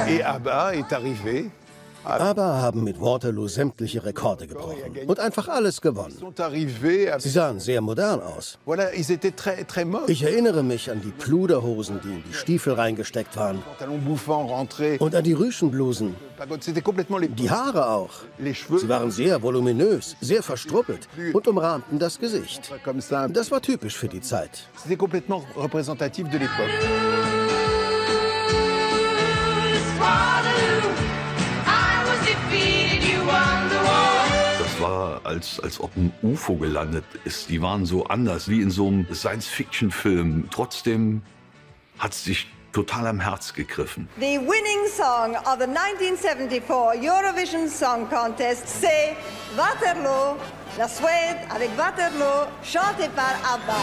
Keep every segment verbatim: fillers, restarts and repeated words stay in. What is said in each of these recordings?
Et ABBA est arrivé. ABBA haben mit Waterloo sämtliche Rekorde gebrochen und einfach alles gewonnen. Sie sahen sehr modern aus. Ich erinnere mich an die Pluderhosen, die in die Stiefel reingesteckt waren. Und an die Rüschenblusen. Die Haare auch. Sie waren sehr voluminös, sehr verstruppelt und umrahmten das Gesicht. Das war typisch für die Zeit. Das war, als, als ob ein U F O gelandet ist. Die waren so anders, wie in so einem Science-Fiction-Film. Trotzdem hat es sich total am Herz gegriffen. The winning song of the nineteen seventy-four Eurovision Song Contest, c'est Waterloo, la Suède avec Waterloo, chanté par ABBA.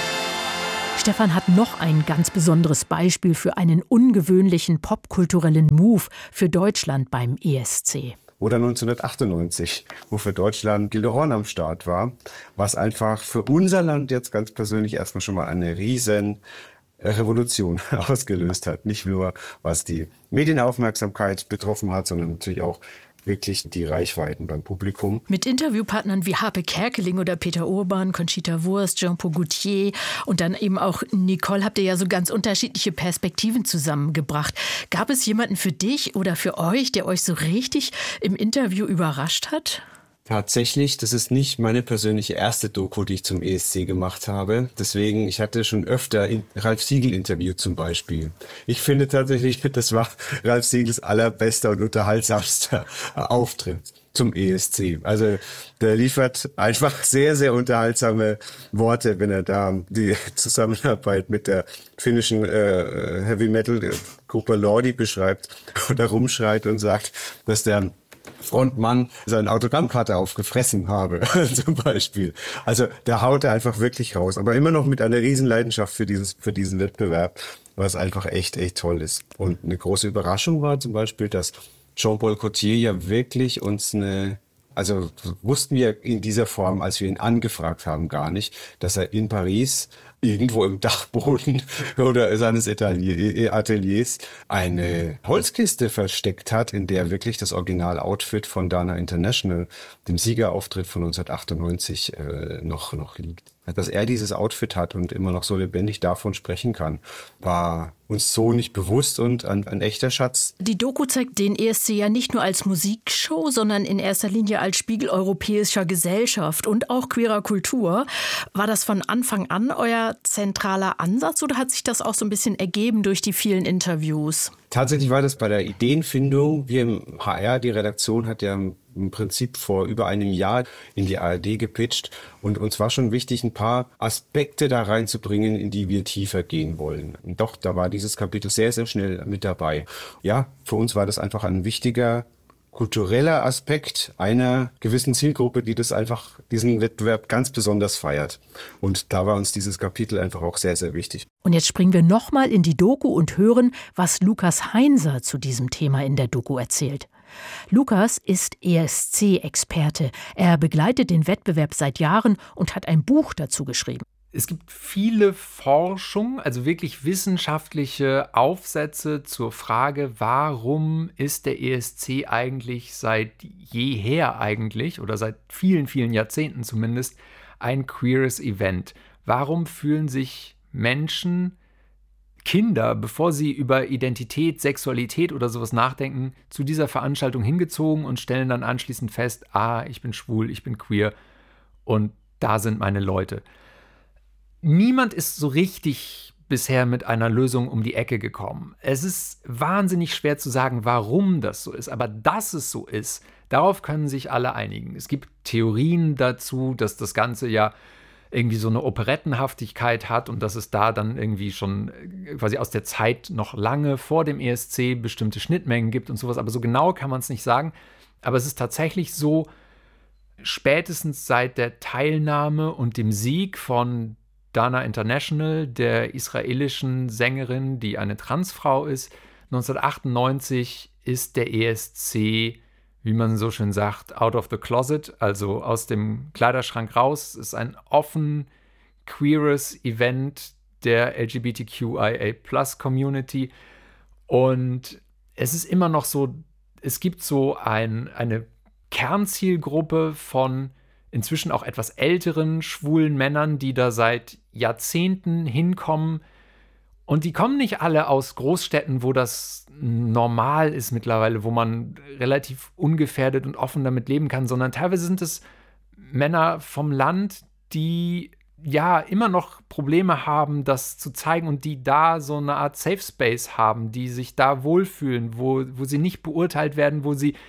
Stefan hat noch ein ganz besonderes Beispiel für einen ungewöhnlichen popkulturellen Move für Deutschland beim E S C. Oder neunzehnhundertachtundneunzig, wo für Deutschland Gilde Horn am Start war, was einfach für unser Land jetzt ganz persönlich erstmal schon mal eine riesen Revolution ausgelöst hat. Nicht nur, was die Medienaufmerksamkeit betroffen hat, sondern natürlich auch wirklich die Reichweiten beim Publikum. Mit Interviewpartnern wie Harpe Kerkeling oder Peter Urban, Conchita Wurst, Jean-Paul Gaultier und dann eben auch Nicole habt ihr ja so ganz unterschiedliche Perspektiven zusammengebracht. Gab es jemanden für dich oder für euch, der euch so richtig im Interview überrascht hat? Tatsächlich, das ist nicht meine persönliche erste Doku, die ich zum E S C gemacht habe. Deswegen, ich hatte schon öfter in Ralf Siegel interviewt zum Beispiel. Ich finde tatsächlich, das war Ralf Siegels allerbester und unterhaltsamster Auftritt zum E S C. Also der liefert einfach sehr, sehr unterhaltsame Worte, wenn er da die Zusammenarbeit mit der finnischen äh, Heavy-Metal-Gruppe Lordi beschreibt oder rumschreit und sagt, dass der Frontmann seine Autogrammkarte aufgefressen habe, zum Beispiel. Also der haut er einfach wirklich raus, aber immer noch mit einer riesen Leidenschaft für dieses, für diesen Wettbewerb, was einfach echt, echt toll ist. Und eine große Überraschung war zum Beispiel, dass Jean-Paul Gaultier ja wirklich uns eine, also wussten wir in dieser Form, als wir ihn angefragt haben, gar nicht, dass er in Paris irgendwo im Dachboden oder seines Ateliers eine Holzkiste versteckt hat, in der wirklich das Original-Outfit von Dana International, dem Siegerauftritt von neunzehnhundertachtundneunzig, äh, noch, noch liegt. Dass er dieses Outfit hat und immer noch so lebendig davon sprechen kann, war uns so nicht bewusst und ein, ein echter Schatz. Die Doku zeigt den E S C ja nicht nur als Musikshow, sondern in erster Linie als Spiegel europäischer Gesellschaft und auch queerer Kultur. War das von Anfang an euer zentraler Ansatz oder hat sich das auch so ein bisschen ergeben durch die vielen Interviews? Tatsächlich war das bei der Ideenfindung. Wir im H R, die Redaktion hat ja im Prinzip vor über einem Jahr in die A R D gepitcht und uns war schon wichtig, ein paar Aspekte da reinzubringen, in die wir tiefer gehen wollen. Und doch, da war dieses Kapitel sehr, sehr schnell mit dabei. Ja, für uns war das einfach ein wichtiger kultureller Aspekt einer gewissen Zielgruppe, die das einfach, diesen Wettbewerb ganz besonders feiert. Und da war uns dieses Kapitel einfach auch sehr, sehr wichtig. Und jetzt springen wir nochmal in die Doku und hören, was Lukas Heinser zu diesem Thema in der Doku erzählt. Lukas ist E S C-Experte. Er begleitet den Wettbewerb seit Jahren und hat ein Buch dazu geschrieben. Es gibt viele Forschung, also wirklich wissenschaftliche Aufsätze zur Frage, warum ist der E S C eigentlich seit jeher eigentlich oder seit vielen, vielen Jahrzehnten zumindest ein queeres Event? Warum fühlen sich Menschen, Kinder, bevor sie über Identität, Sexualität oder sowas nachdenken, zu dieser Veranstaltung hingezogen und stellen dann anschließend fest, ah, ich bin schwul, ich bin queer und da sind meine Leute. Niemand ist so richtig bisher mit einer Lösung um die Ecke gekommen. Es ist wahnsinnig schwer zu sagen, warum das so ist, aber dass es so ist, darauf können sich alle einigen. Es gibt Theorien dazu, dass das Ganze ja irgendwie so eine Operettenhaftigkeit hat und dass es da dann irgendwie schon quasi aus der Zeit noch lange vor dem E S C bestimmte Schnittmengen gibt und sowas, aber so genau kann man es nicht sagen. Aber es ist tatsächlich so, spätestens seit der Teilnahme und dem Sieg von Dana International, der israelischen Sängerin, die eine Transfrau ist, neunzehnhundertachtundneunzig ist der E S C, wie man so schön sagt, out of the closet, also aus dem Kleiderschrank raus. Es ist ein offen queeres Event der L G B T Q I A Plus Community und es ist immer noch so, es gibt so ein, eine Kernzielgruppe von inzwischen auch etwas älteren schwulen Männern, die da seit Jahrzehnten hinkommen. Und die kommen nicht alle aus Großstädten, wo das normal ist mittlerweile, wo man relativ ungefährdet und offen damit leben kann, sondern teilweise sind es Männer vom Land, die ja immer noch Probleme haben, das zu zeigen und die da so eine Art Safe Space haben, die sich da wohlfühlen, wo, wo sie nicht beurteilt werden, wo sie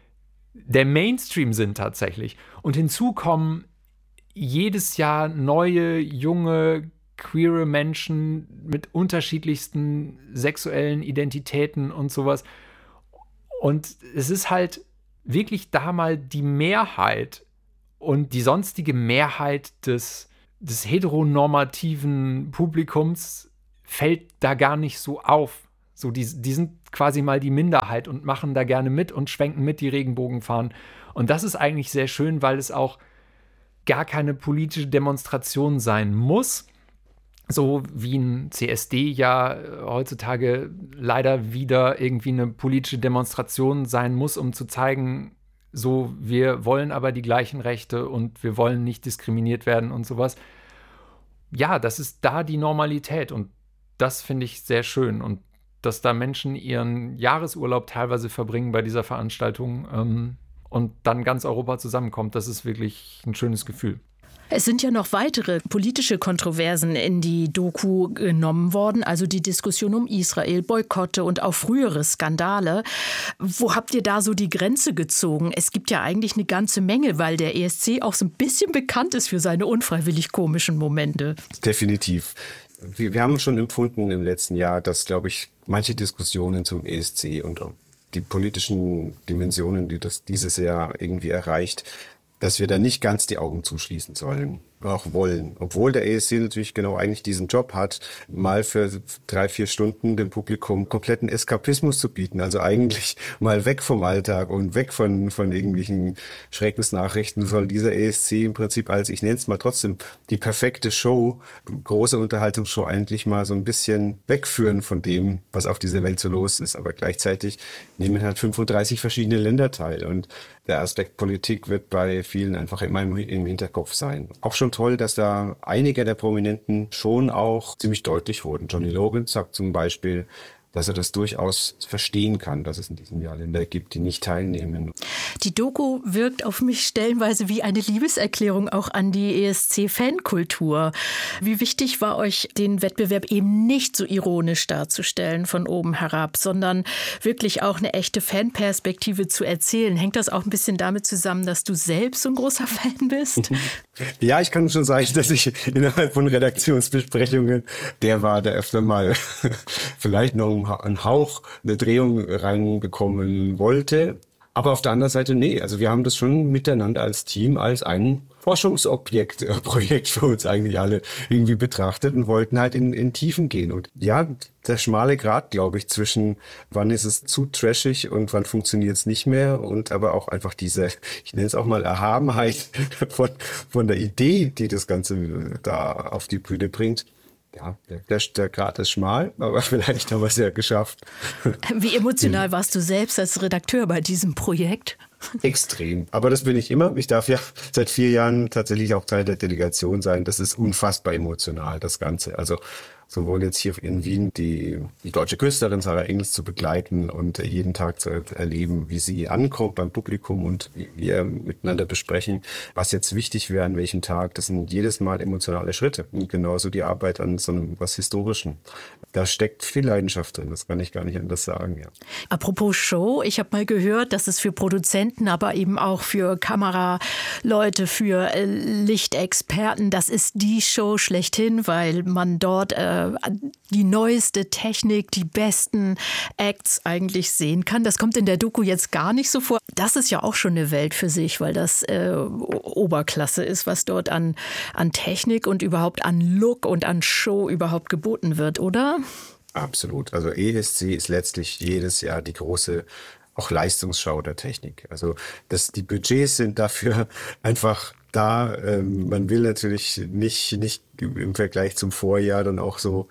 der Mainstream sind tatsächlich. Und hinzu kommen jedes Jahr neue, junge, queere Menschen mit unterschiedlichsten sexuellen Identitäten und sowas. Und es ist halt wirklich da mal die Mehrheit und die sonstige Mehrheit des, des heteronormativen Publikums fällt da gar nicht so auf. So, die, die sind quasi mal die Minderheit und machen da gerne mit und schwenken mit die Regenbogenfahnen. Und das ist eigentlich sehr schön, weil es auch gar keine politische Demonstration sein muss. So wie ein C S D ja heutzutage leider wieder irgendwie eine politische Demonstration sein muss, um zu zeigen, so, wir wollen aber die gleichen Rechte und wir wollen nicht diskriminiert werden und sowas. Ja, das ist da die Normalität und das finde ich sehr schön. Und dass da Menschen ihren Jahresurlaub teilweise verbringen bei dieser Veranstaltung ähm, und dann ganz Europa zusammenkommt, das ist wirklich ein schönes Gefühl. Es sind ja noch weitere politische Kontroversen in die Doku genommen worden, also die Diskussion um Israel, Boykotte und auch frühere Skandale. Wo habt ihr da so die Grenze gezogen? Es gibt ja eigentlich eine ganze Menge, weil der E S C auch so ein bisschen bekannt ist für seine unfreiwillig komischen Momente. Definitiv. Wir, wir haben schon empfunden im letzten Jahr, dass, glaube ich, manche Diskussionen zum E S C und die politischen Dimensionen, die das dieses Jahr irgendwie erreicht, dass wir da nicht ganz die Augen zuschließen sollen, auch wollen. Obwohl der E S C natürlich genau eigentlich diesen Job hat, mal für drei, vier Stunden dem Publikum kompletten Eskapismus zu bieten. Also eigentlich mal weg vom Alltag und weg von, von irgendwelchen Schreckensnachrichten soll dieser E S C im Prinzip als, ich nenne es mal trotzdem, die perfekte Show, große Unterhaltungsshow eigentlich mal so ein bisschen wegführen von dem, was auf dieser Welt so los ist. Aber gleichzeitig nehmen halt fünfunddreißig verschiedene Länder teil und der Aspekt Politik wird bei vielen einfach immer im, im Hinterkopf sein. Auch schon toll, dass da einige der Prominenten schon auch ziemlich deutlich wurden. Johnny Logan sagt zum Beispiel, dass er das durchaus verstehen kann, dass es in diesem Jahr Länder gibt, die nicht teilnehmen. Die Doku wirkt auf mich stellenweise wie eine Liebeserklärung auch an die E S C-Fankultur. Wie wichtig war euch, den Wettbewerb eben nicht so ironisch darzustellen von oben herab, sondern wirklich auch eine echte Fanperspektive zu erzählen? Hängt das auch ein bisschen damit zusammen, dass du selbst so ein großer Fan bist? Ja, ich kann schon sagen, dass ich innerhalb von Redaktionsbesprechungen, der war da öfter mal vielleicht noch einen Hauch, eine Drehung reinbekommen wollte. Aber auf der anderen Seite, nee, also wir haben das schon miteinander als Team, als ein Forschungsobjekt, äh, Projekt für uns eigentlich alle irgendwie betrachtet und wollten halt in, in Tiefen gehen. Und ja, der schmale Grat, glaube ich, zwischen wann ist es zu trashig und wann funktioniert es nicht mehr und aber auch einfach diese, ich nenne es auch mal Erhabenheit von, von der Idee, die das Ganze da auf die Bühne bringt. Ja, der, der Grat ist schmal, aber vielleicht haben wir es ja geschafft. Wie emotional warst du selbst als Redakteur bei diesem Projekt? Extrem. Aber das bin ich immer. Ich darf ja seit vier Jahren tatsächlich auch Teil der Delegation sein. Das ist unfassbar emotional, das Ganze. Also sowohl jetzt hier in Wien die, die deutsche Künstlerin Sarah Engels zu begleiten und jeden Tag zu erleben, wie sie ankommt beim Publikum und wie wir miteinander besprechen, was jetzt wichtig wäre an welchem Tag. Das sind jedes Mal emotionale Schritte. Und genauso die Arbeit an so einem was Historischen. Da steckt viel Leidenschaft drin, das kann ich gar nicht anders sagen. Ja. Apropos Show, ich habe mal gehört, dass es für Produzenten, aber eben auch für Kameraleute, für äh, Lichtexperten, das ist die Show schlechthin, weil man dort äh, die neueste Technik, die besten Acts eigentlich sehen kann. Das kommt in der Doku jetzt gar nicht so vor. Das ist ja auch schon eine Welt für sich, weil das äh, Oberklasse ist, was dort an, an Technik und überhaupt an Look und an Show überhaupt geboten wird, oder? Absolut. Also E S C ist letztlich jedes Jahr die große auch Leistungsschau der Technik. Also das, die Budgets sind dafür einfach da. Ähm, man will natürlich nicht, nicht im Vergleich zum Vorjahr dann auch so,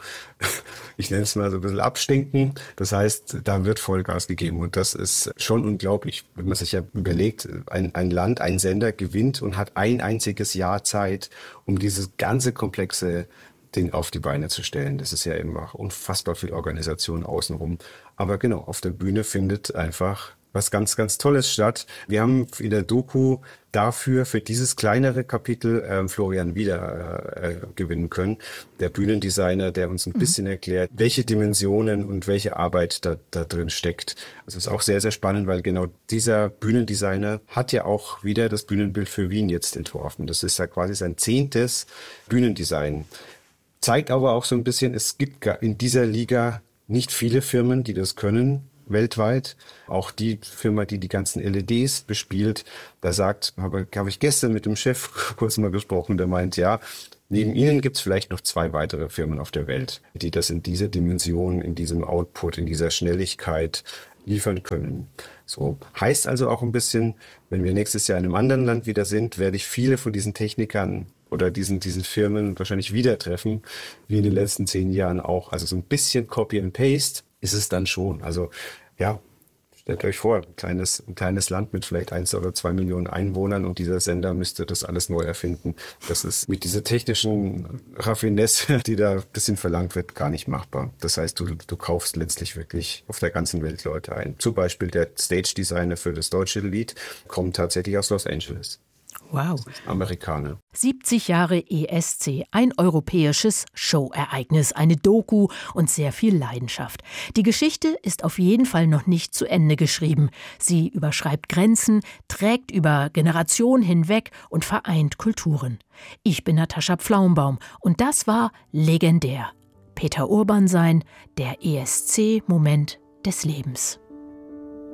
ich nenne es mal so ein bisschen abstinken. Das heißt, da wird Vollgas gegeben und das ist schon unglaublich, wenn man sich ja überlegt, ein, ein Land, ein Sender gewinnt und hat ein einziges Jahr Zeit, um dieses ganze komplexe Ding auf die Beine zu stellen. Das ist ja immer unfassbar viel Organisation außenrum. Aber genau, auf der Bühne findet einfach was ganz, ganz Tolles statt. Wir haben in der Doku dafür, für dieses kleinere Kapitel, äh, Florian Wieder äh, gewinnen können. Der Bühnendesigner, der uns ein bisschen erklärt, welche Dimensionen und welche Arbeit da, da drin steckt. Das ist auch sehr, sehr spannend, weil genau dieser Bühnendesigner hat ja auch wieder das Bühnenbild für Wien jetzt entworfen. Das ist ja quasi sein zehntes Bühnendesign. Zeigt aber auch so ein bisschen, es gibt in dieser Liga nicht viele Firmen, die das können, weltweit. Auch die Firma, die die ganzen L E Ds bespielt, da sagt, habe, habe ich gestern mit dem Chef kurz mal gesprochen, der meint, ja, neben Ihnen gibt es vielleicht noch zwei weitere Firmen auf der Welt, die das in dieser Dimension, in diesem Output, in dieser Schnelligkeit liefern können. So heißt also auch ein bisschen, wenn wir nächstes Jahr in einem anderen Land wieder sind, werde ich viele von diesen Technikern oder diesen, diesen Firmen wahrscheinlich wieder treffen, wie in den letzten zehn Jahren auch. Also so ein bisschen Copy and Paste ist es dann schon. Also ja, stellt euch vor, ein kleines, ein kleines Land mit vielleicht eins oder zwei Millionen Einwohnern und dieser Sender müsste das alles neu erfinden. Das ist mit dieser technischen Raffinesse, die da ein bisschen verlangt wird, gar nicht machbar. Das heißt, du, du kaufst letztlich wirklich auf der ganzen Welt Leute ein. Zum Beispiel der Stage-Designer für das deutsche Lied kommt tatsächlich aus Los Angeles. Wow. Amerikaner. siebzig Jahre E S C, ein europäisches Showereignis, eine Doku und sehr viel Leidenschaft. Die Geschichte ist auf jeden Fall noch nicht zu Ende geschrieben. Sie überschreibt Grenzen, trägt über Generationen hinweg und vereint Kulturen. Ich bin Natascha Pflaumbaum und das war legendär. Peter Urban sein, der E S C-Moment des Lebens.